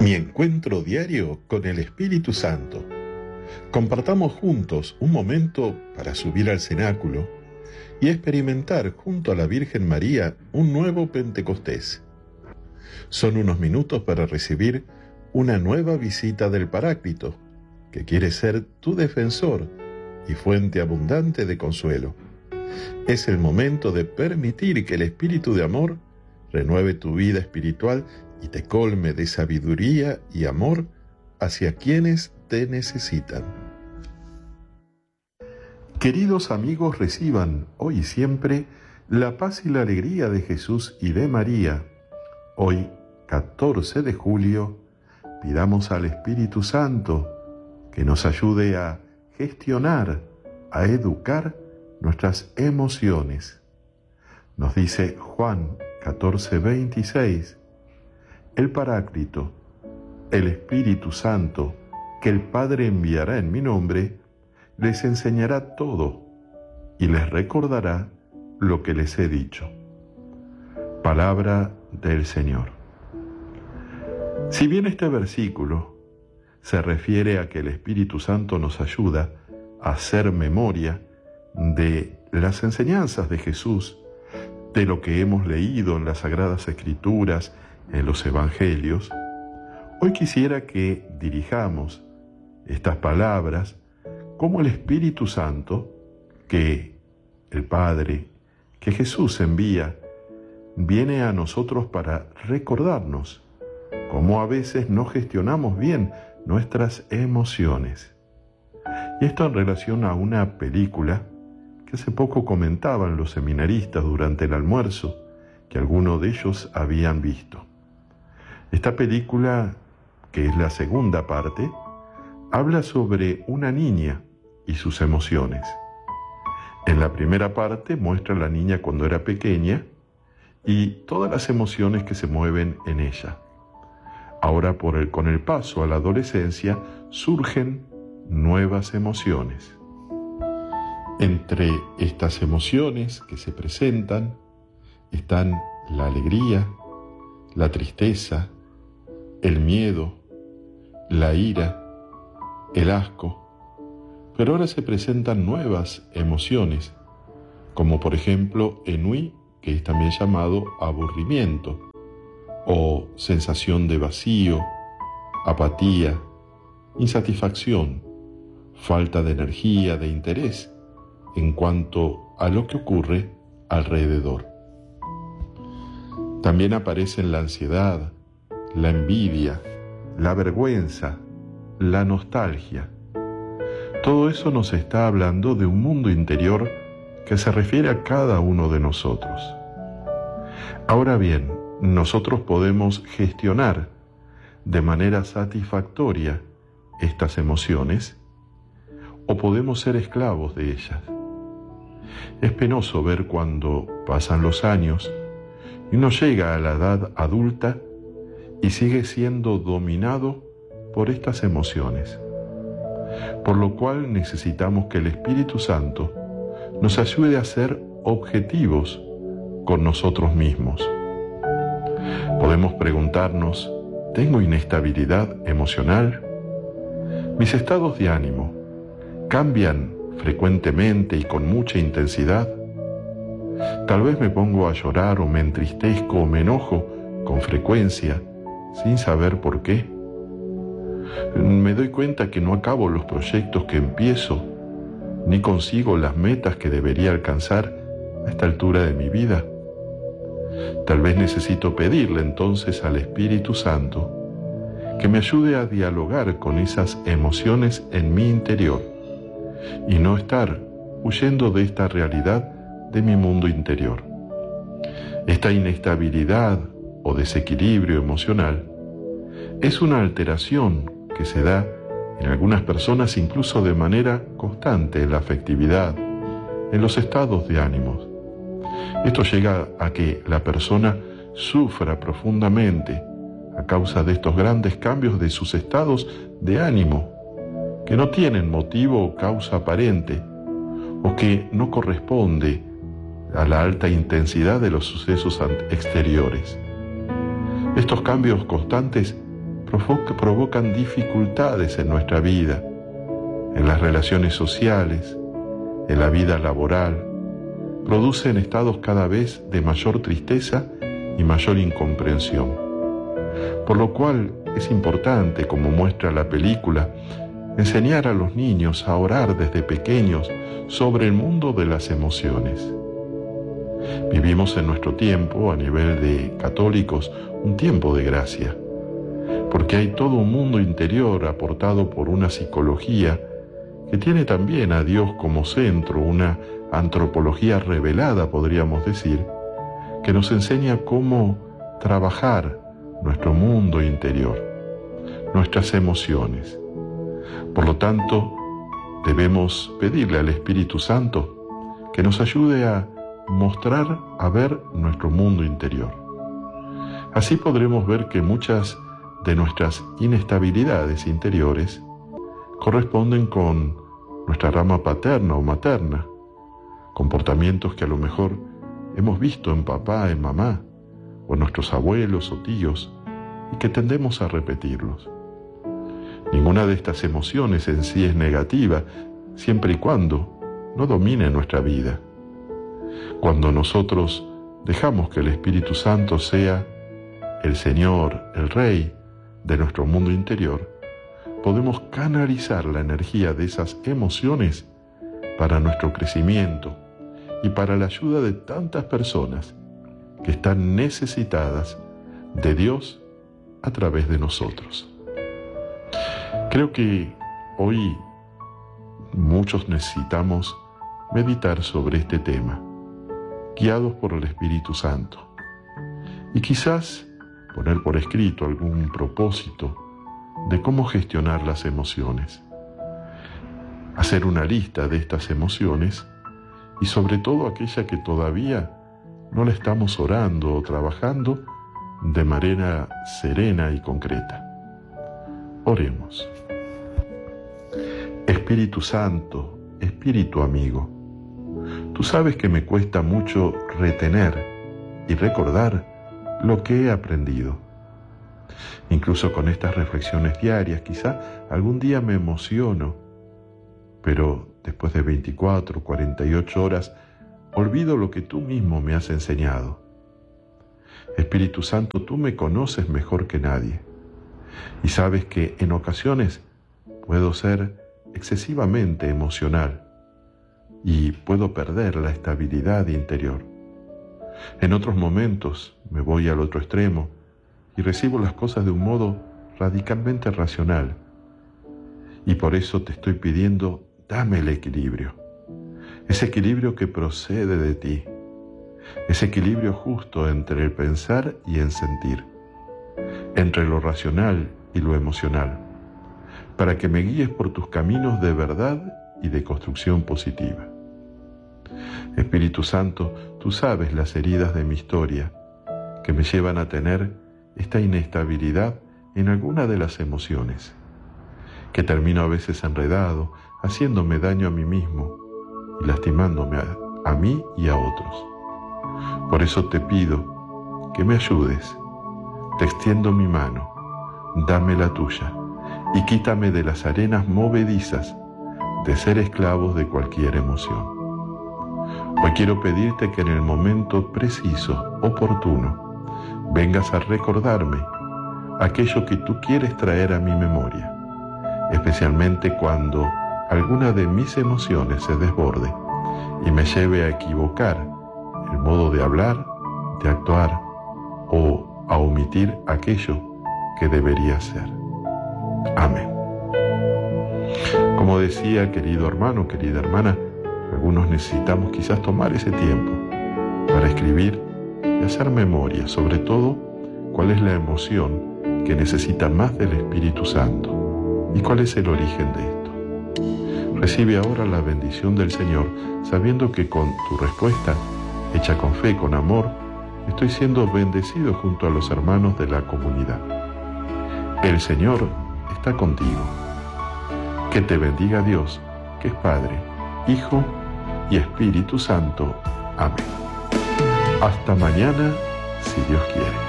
Mi encuentro diario con el Espíritu Santo. Compartamos juntos un momento para subir al cenáculo y experimentar junto a la Virgen María un nuevo Pentecostés. Son unos minutos para recibir una nueva visita del Paráclito, que quiere ser tu defensor y fuente abundante de consuelo. Es el momento de permitir que el Espíritu de amor renueve tu vida espiritual y te colme de sabiduría y amor hacia quienes te necesitan. Queridos amigos, reciban hoy y siempre la paz y la alegría de Jesús y de María. Hoy, 14 de julio, pidamos al Espíritu Santo que nos ayude a gestionar, a educar nuestras emociones. Nos dice Juan 14:26, el Paráclito, el Espíritu Santo, que el Padre enviará en mi nombre, les enseñará todo y les recordará lo que les he dicho. Palabra del Señor. Si bien este versículo se refiere a que el Espíritu Santo nos ayuda a hacer memoria de las enseñanzas de Jesús, de lo que hemos leído en las Sagradas Escrituras, en los Evangelios, hoy quisiera que dirijamos estas palabras como el Espíritu Santo, que el Padre, que Jesús envía, viene a nosotros para recordarnos cómo a veces no gestionamos bien nuestras emociones. Y esto en relación a una película que hace poco comentaban los seminaristas durante el almuerzo, que algunos de ellos habían visto. Esta película, que es la segunda parte, habla sobre una niña y sus emociones. En la primera parte muestra a la niña cuando era pequeña y todas las emociones que se mueven en ella. Ahora, con el paso a la adolescencia, surgen nuevas emociones. Entre estas emociones que se presentan están la alegría, la tristeza, el miedo, la ira, el asco. Pero ahora se presentan nuevas emociones, como por ejemplo ennui, que es también llamado aburrimiento, o sensación de vacío, apatía, insatisfacción, falta de energía, de interés en cuanto a lo que ocurre alrededor. También aparecen la ansiedad, la envidia, la vergüenza, la nostalgia. Todo eso nos está hablando de un mundo interior que se refiere a cada uno de nosotros. Ahora bien, nosotros podemos gestionar de manera satisfactoria estas emociones o podemos ser esclavos de ellas. Es penoso ver cuando pasan los años y uno llega a la edad adulta y sigue siendo dominado por estas emociones. Por lo cual necesitamos que el Espíritu Santo nos ayude a ser objetivos con nosotros mismos. Podemos preguntarnos, ¿tengo inestabilidad emocional? ¿Mis estados de ánimo cambian frecuentemente y con mucha intensidad? Tal vez me pongo a llorar o me entristezco o me enojo con frecuencia sin saber por qué. Me doy cuenta que no acabo los proyectos que empiezo, ni consigo las metas que debería alcanzar a esta altura de mi vida. Tal vez necesito pedirle entonces al Espíritu Santo que me ayude a dialogar con esas emociones en mi interior y no estar huyendo de esta realidad de mi mundo interior. Esta inestabilidad o desequilibrio emocional es una alteración que se da en algunas personas incluso de manera constante en la afectividad, en los estados de ánimos. Esto llega a que la persona sufra profundamente a causa de estos grandes cambios de sus estados de ánimo, que no tienen motivo o causa aparente, o que no corresponde a la alta intensidad de los sucesos exteriores. Estos cambios constantes provocan dificultades en nuestra vida, en las relaciones sociales, en la vida laboral, producen estados cada vez de mayor tristeza y mayor incomprensión. Por lo cual es importante, como muestra la película, enseñar a los niños a orar desde pequeños sobre el mundo de las emociones. Vivimos en nuestro tiempo, a nivel de católicos, un tiempo de gracia, porque hay todo un mundo interior aportado por una psicología que tiene también a Dios como centro, una antropología revelada, podríamos decir, que nos enseña cómo trabajar nuestro mundo interior, nuestras emociones. Por lo tanto, debemos pedirle al Espíritu Santo que nos ayude a mostrar, a ver nuestro mundo interior. Así podremos ver que muchas de nuestras inestabilidades interiores corresponden con nuestra rama paterna o materna, comportamientos que a lo mejor hemos visto en papá, en mamá, o en nuestros abuelos o tíos, y que tendemos a repetirlos. Ninguna de estas emociones en sí es negativa, siempre y cuando no domine nuestra vida. Cuando nosotros dejamos que el Espíritu Santo sea el Señor, el Rey de nuestro mundo interior, podemos canalizar la energía de esas emociones para nuestro crecimiento y para la ayuda de tantas personas que están necesitadas de Dios a través de nosotros. Creo que hoy muchos necesitamos meditar sobre este tema, guiados por el Espíritu Santo, y quizás poner por escrito algún propósito de cómo gestionar las emociones, hacer una lista de estas emociones y sobre todo aquella que todavía no la estamos orando o trabajando de manera serena y concreta. Oremos. Espíritu Santo, Espíritu amigo, tú sabes que me cuesta mucho retener y recordar lo que he aprendido. Incluso con estas reflexiones diarias, quizá algún día me emociono, pero después de 24, 48 horas, olvido lo que tú mismo me has enseñado. Espíritu Santo, tú me conoces mejor que nadie y sabes que en ocasiones puedo ser excesivamente emocional y puedo perder la estabilidad interior. En otros momentos me voy al otro extremo y recibo las cosas de un modo radicalmente racional. Y por eso te estoy pidiendo, dame el equilibrio. Ese equilibrio que procede de ti. Ese equilibrio justo entre el pensar y el sentir. Entre lo racional y lo emocional. Para que me guíes por tus caminos de verdad y de construcción positiva. Espíritu Santo, tú sabes las heridas de mi historia que me llevan a tener esta inestabilidad en alguna de las emociones, que termino a veces enredado, haciéndome daño a mí mismo y lastimándome a mí y a otros. Por eso te pido que me ayudes, te extiendo mi mano, dame la tuya y quítame de las arenas movedizas de ser esclavos de cualquier emoción. Hoy quiero pedirte que en el momento preciso, oportuno, vengas a recordarme aquello que tú quieres traer a mi memoria, especialmente cuando alguna de mis emociones se desborde y me lleve a equivocar el modo de hablar, de actuar o a omitir aquello que debería ser. Amén. Como decía, querido hermano, querida hermana, algunos necesitamos quizás tomar ese tiempo para escribir y hacer memoria, sobre todo, cuál es la emoción que necesita más del Espíritu Santo y cuál es el origen de esto. Recibe ahora la bendición del Señor, sabiendo que con tu respuesta, hecha con fe, con amor, estoy siendo bendecido junto a los hermanos de la comunidad. El Señor está contigo. Que te bendiga Dios, que es Padre, Hijo y Espíritu Santo. Amén. Hasta mañana, si Dios quiere.